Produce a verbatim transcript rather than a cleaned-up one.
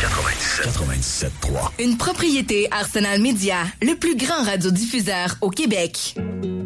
quatre-vingt-dix-sept. quatre-vingt-dix-sept trois. Une propriété Arsenal Média, le plus grand radiodiffuseur au Québec.